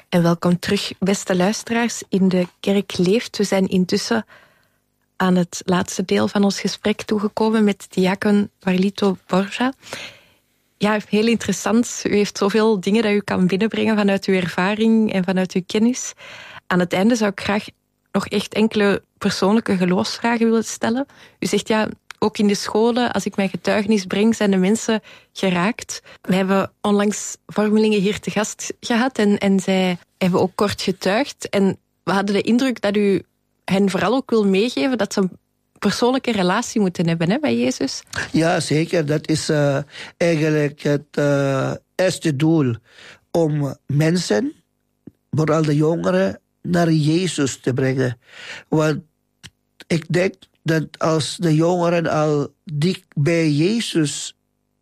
En welkom terug, beste luisteraars, in De Kerk Leeft. We zijn intussen aan het laatste deel van ons gesprek toegekomen met diaken Warlito Borja. Ja, heel interessant. U heeft zoveel dingen dat u kan binnenbrengen vanuit uw ervaring en vanuit uw kennis. Aan het einde zou ik graag nog echt enkele persoonlijke geloofsvragen willen stellen. U zegt ja, ook in de scholen, als ik mijn getuigenis breng, zijn de mensen geraakt. We hebben onlangs vormelingen hier te gast gehad en zij hebben ook kort getuigd. En we hadden de indruk dat u hen vooral ook wil meegeven dat ze een persoonlijke relatie moeten hebben, hè, bij Jezus. Ja, zeker. Dat is eigenlijk het eerste doel. Om mensen, vooral de jongeren, naar Jezus te brengen. Want ik denk dat als de jongeren al dicht bij Jezus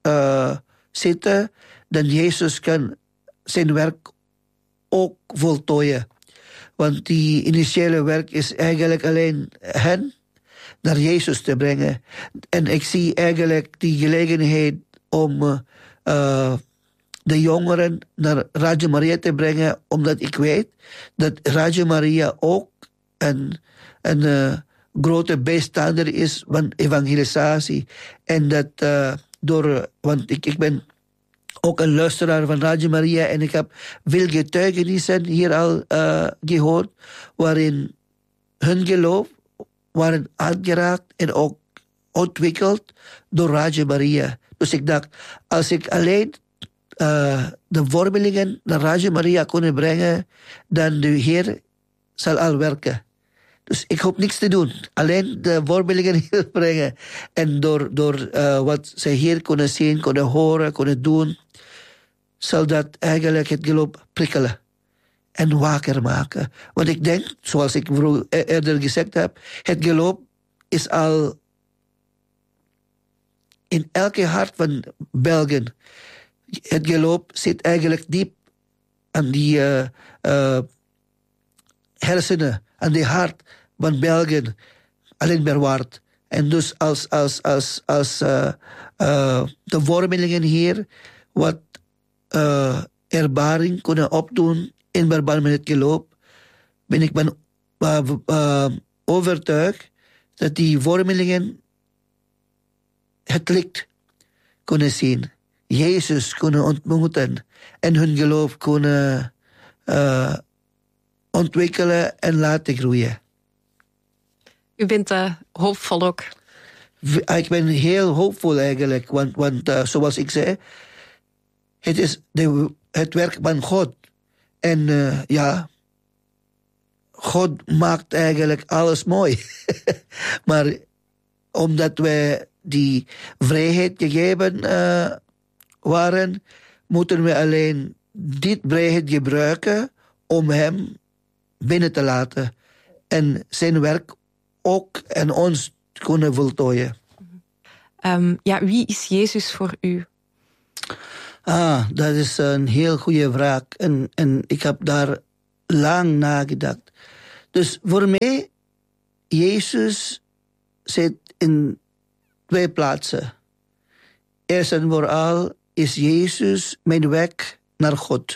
zitten, dan Jezus kan zijn werk ook voltooien. Want die initiële werk is eigenlijk alleen hen naar Jezus te brengen. En ik zie eigenlijk die gelegenheid om de jongeren naar Radio Maria te brengen, omdat ik weet dat Radio Maria ook een grote bijstander is van evangelisatie. En dat want ik ben ook een luisteraar van Radio Maria en ik heb veel getuigenissen hier al gehoord, waarin hun geloof waren aangeraakt en ook ontwikkeld door Radio Maria. Dus ik dacht, als ik alleen de vormelingen naar Radio Maria kunnen brengen, dan de Heer zal al werken. Dus ik hoop niks te doen. Alleen de vormelingen hier brengen. En door wat ze hier kunnen zien, kunnen horen, kunnen doen, zal dat eigenlijk het geloof prikkelen. En wakker maken. Want ik denk, zoals ik eerder gezegd heb, het geloof is al in elke hart van Belgen. Het geloof zit eigenlijk diep aan die hersenen, aan die hart van Belgen, alleen bewaard. En dus als de vormelingen hier wat ervaring kunnen opdoen in verband met het geloof, ben ik overtuigd dat die vormelingen het licht kunnen zien, Jezus kunnen ontmoeten en hun geloof kunnen ontwikkelen en laten groeien. U bent hoopvol ook. Ik ben heel hoopvol eigenlijk, want zoals ik zei, het is het werk van God. En God maakt eigenlijk alles mooi. Maar omdat wij die vrijheid gegeven waren, moeten we alleen die vrijheid gebruiken om hem binnen te laten. En zijn werk ook en ons kunnen voltooien. Wie is Jezus voor u? Dat is een heel goede vraag. En ik heb daar lang nagedacht. Dus voor mij, Jezus zit in twee plaatsen. Eerst en vooral is Jezus mijn weg naar God.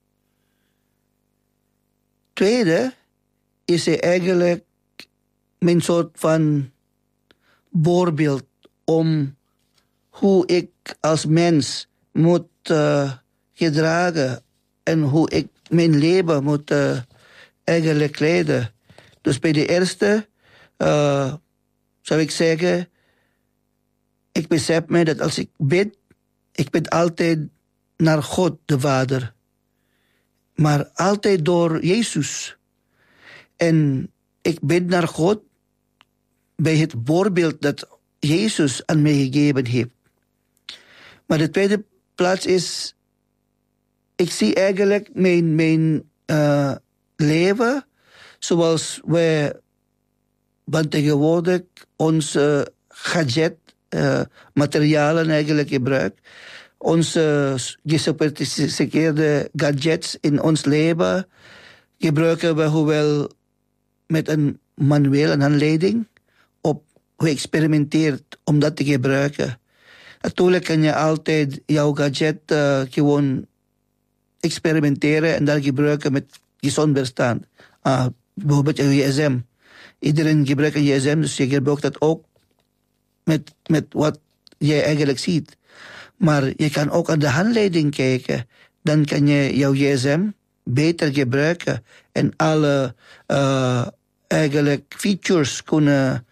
Tweede is hij eigenlijk mijn soort van voorbeeld om hoe ik als mens moet gedragen en hoe ik mijn leven moet eigenlijk leiden. Dus bij de eerste zou ik zeggen, ik besef me dat als ik bid altijd naar God de Vader. Maar altijd door Jezus. En ik bid naar God bij het voorbeeld dat Jezus aan mij gegeven heeft. Maar de tweede plaats is, ik zie eigenlijk mijn leven zoals wij van tegenwoordig onze gadget, materialen eigenlijk gebruiken. Onze gesofisticeerde gadgets in ons leven gebruiken we hoewel met een manueel, een handleiding, op hoe je experimenteert om dat te gebruiken. Natuurlijk kan je altijd jouw gadget gewoon experimenteren en dat gebruiken met gezond verstand. Bijvoorbeeld je gsm. Iedereen gebruikt een gsm, dus je gebruikt dat ook met wat je eigenlijk ziet. Maar je kan ook aan de handleiding kijken. Dan kan je jouw gsm beter gebruiken en alle eigenlijk features kunnen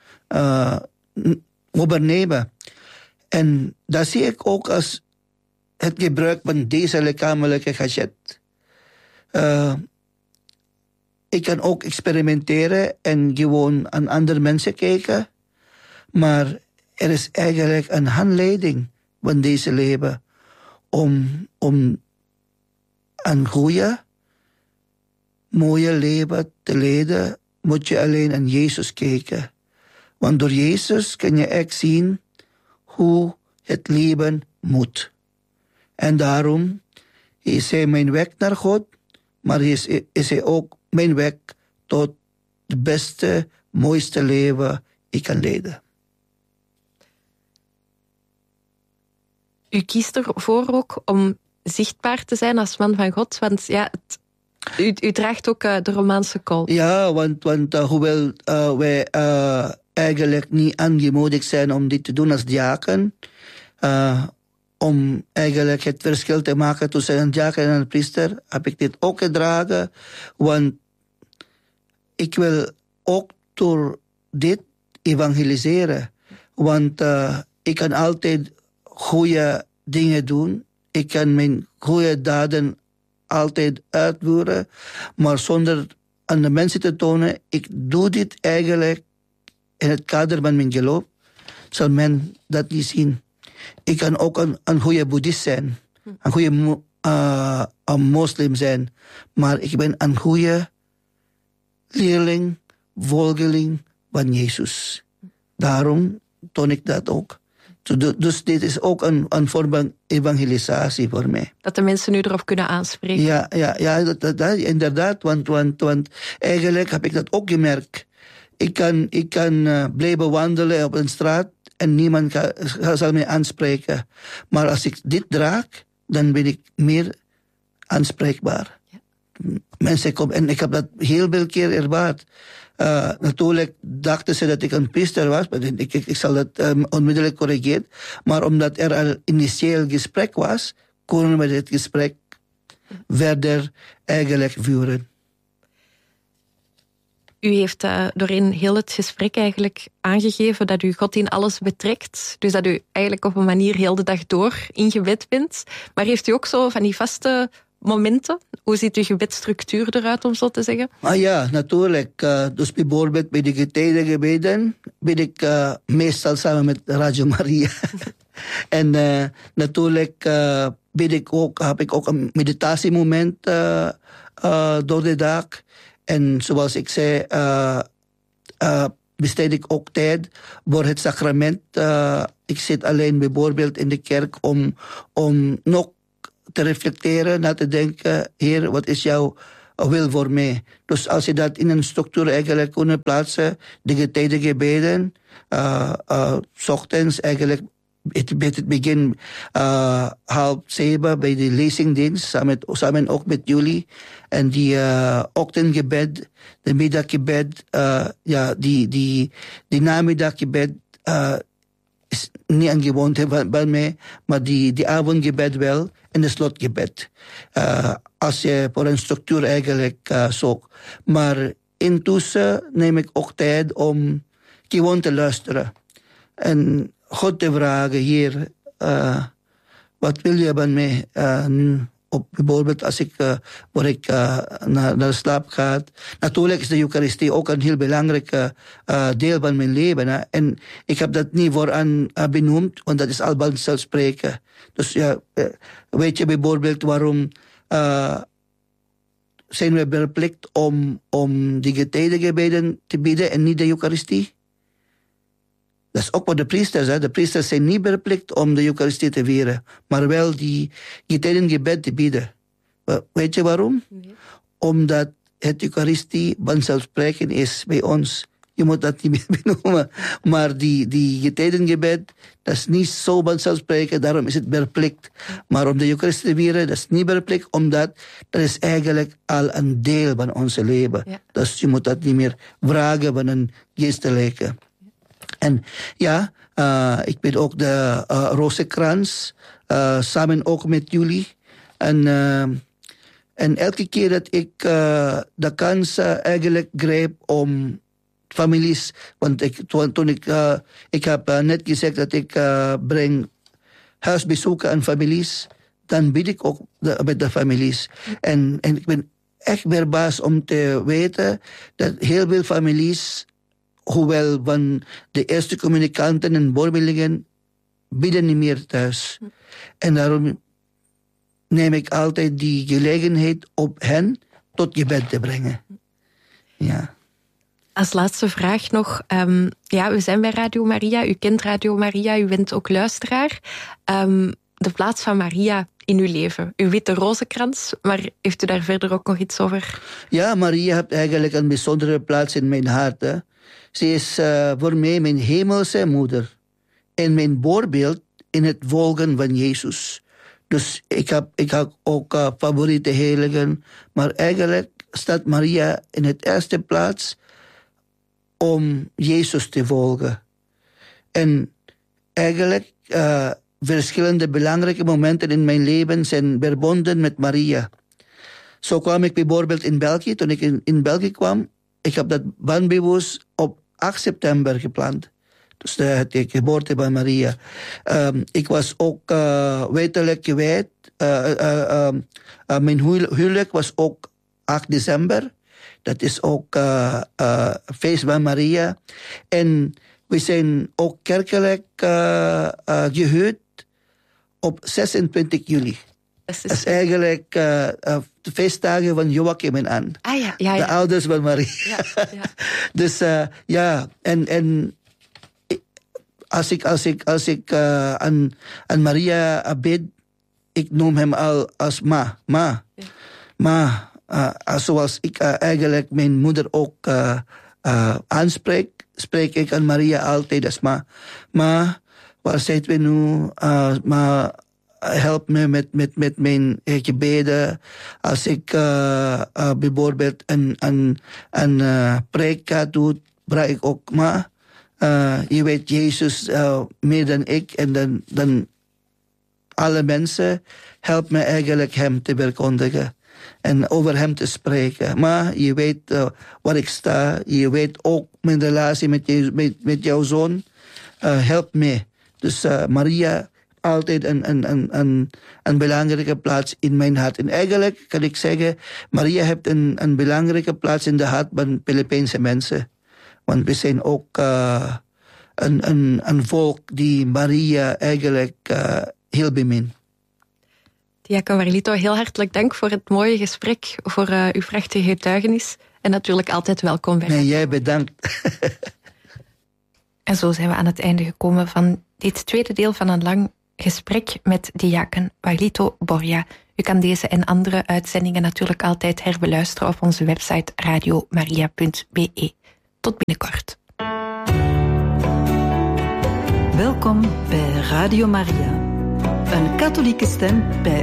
overnemen. En dat zie ik ook als het gebruik van deze lichamelijke gadget. Ik kan ook experimenteren en gewoon aan andere mensen kijken. Maar er is eigenlijk een handleiding van deze leven om een goede, mooie leven te leiden, moet je alleen aan Jezus kijken. Want door Jezus kan je echt zien hoe het leven moet. En daarom is hij mijn weg naar God, maar is hij ook mijn weg tot het beste, mooiste leven ik kan leiden. U kiest ervoor ook om zichtbaar te zijn als man van God, want ja, u draagt ook de Romaanse kool. Ja, want hoewel wij eigenlijk niet aangemoedigd zijn om dit te doen als diaken, om eigenlijk het verschil te maken tussen een diaken en een priester, heb ik dit ook gedragen, want ik wil ook door dit evangeliseren, want ik kan altijd goede dingen doen. Ik kan mijn goede daden altijd uitvoeren, maar zonder aan de mensen te tonen, ik doe dit eigenlijk in het kader van mijn geloof, zal men dat niet zien. Ik kan ook een goede boeddhist zijn, een goede moslim zijn, maar ik ben een goede leerling, volgeling van Jezus. Daarom toon ik dat ook. Dus dit is ook een vorm van evangelisatie voor mij. Dat de mensen nu erop kunnen aanspreken. Ja, dat, inderdaad. Want eigenlijk heb ik dat ook gemerkt. Ik kan blijven wandelen op een straat en niemand zal mij aanspreken. Maar als ik dit draag, dan ben ik meer aanspreekbaar. Ja. Mensen komen, en ik heb dat heel veel keer ervaard. Natuurlijk dachten ze dat ik een priester was, maar ik zal dat onmiddellijk corrigeren. Maar omdat er al initieel gesprek was, konden we dit gesprek verder eigenlijk vuren. U heeft doorheen heel het gesprek eigenlijk aangegeven dat u God in alles betrekt. Dus dat u eigenlijk op een manier heel de dag door in gebed bent. Maar heeft u ook zo van die vaste momenten? Hoe ziet uw gebedstructuur eruit, om zo te zeggen? Ja, natuurlijk. Dus bijvoorbeeld bij de getijdengebeden ben ik meestal samen met Radio Maria. En natuurlijk heb ik ook een meditatiemoment door de dag. En zoals ik zei, besteed ik ook tijd voor het sacrament. Ik zit alleen bijvoorbeeld in de kerk om nog te reflecteren, na te denken, Heer, wat is jouw wil voor mij? Dus als je dat in een structuur eigenlijk kunt plaatsen, de getijdengebeden, 's ochtends eigenlijk het begin 6:30 bij de lezingdienst, samen ook met jullie. En die ochtendgebed, de middaggebed, die namiddaggebed is niet een gewoonte bij mij, maar die avondgebed wel en de slotgebed. Als je voor een structuur eigenlijk zoekt. Maar intussen neem ik ook tijd om gewoon te luisteren. En God te vragen, Heer, wat wil je van mij nu? Bijvoorbeeld als ik naar slaap ga. Natuurlijk is de Eucharistie ook een heel belangrijk deel van mijn leven. Hè? En ik heb dat niet vooraan benoemd, want dat is al vanzelfsprekend. Dus ja, weet je bijvoorbeeld waarom zijn we verplicht om die getijdengebeden te bidden en niet de Eucharistie? Dat is ook voor de priesters. Hè. De priesters zijn niet verplicht om de Eucharistie te vieren, maar wel die getijdengebed te bidden. Weet je waarom? Nee. Omdat het Eucharistie vanzelfsprekend is bij ons. Je moet dat niet meer benoemen. Maar die getijdengebed, dat is niet zo vanzelfsprekend. Daarom is het verplicht. Maar om de Eucharist te vieren, dat is niet verplicht. Omdat dat is eigenlijk al een deel van ons leven. Ja. Dus je moet dat niet meer vragen van een geestelijke. En ja, ik ben ook de Rozenkrans. Samen ook met jullie. En elke keer dat ik de kans eigenlijk greep om families, want toen ik heb net gezegd dat ik breng huisbezoeken aan families, dan bid ik ook met de families. En ik ben echt verbaasd om te weten dat heel veel families, hoewel van de eerste communicanten en borrelingen, bidden niet meer thuis. En daarom neem ik altijd die gelegenheid op hen tot gebed te brengen. Ja. Als laatste vraag nog. We zijn bij Radio Maria. U kent Radio Maria, u bent ook luisteraar. De plaats van Maria in uw leven. U weet de rozenkrans, maar heeft u daar verder ook nog iets over? Ja, Maria heeft eigenlijk een bijzondere plaats in mijn hart. Hè. Ze is voor mij mijn hemelse moeder. En mijn voorbeeld in het volgen van Jezus. Dus ik heb ook favoriete heiligen. Maar eigenlijk staat Maria in het eerste plaats om Jezus te volgen. En eigenlijk verschillende belangrijke momenten in mijn leven zijn verbonden met Maria. Zo kwam ik bijvoorbeeld in België. Toen ik in België kwam, ik heb dat banbewust op 8 september gepland. Dus de geboorte van Maria. Ik was ook wettelijk gewijd. Mijn huwelijk was ook 8 december. Dat is ook feest van Maria. En we zijn ook kerkelijk gehuwd op 26 juli. Dat is eigenlijk de feestdagen van Joachim en Anne. Ja. De ouders van Maria. Ja. Dus en als ik aan Maria bid, ik noem hem al als Ma. Zoals ik eigenlijk mijn moeder ook aanspreek, spreek ik aan Maria altijd als Ma. Ma, waar zijn we nu? Ma, help me met mijn gebeden. Als ik bijvoorbeeld een preek ga doen, vraag ik ook Ma. Je weet Jezus meer dan ik en dan alle mensen. Help me eigenlijk hem te verkondigen. En over hem te spreken. Maar je weet waar ik sta. Je weet ook mijn relatie met jouw zoon. Help me. Dus Maria altijd een belangrijke plaats in mijn hart. En eigenlijk kan ik zeggen, Maria heeft een belangrijke plaats in de hart van Filipijnse mensen. Want we zijn ook een volk die Maria eigenlijk heel bemint. Diakon Warlito, heel hartelijk dank voor het mooie gesprek, voor uw prachtige getuigenis. En natuurlijk altijd welkom bij. Nee, jij bedankt. En zo zijn we aan het einde gekomen van dit tweede deel van een lang gesprek met diakon Warlito Borja. U kan deze en andere uitzendingen natuurlijk altijd herbeluisteren op onze website radiomaria.be. Tot binnenkort. Welkom bij Radio Maria. Een katholieke stem bij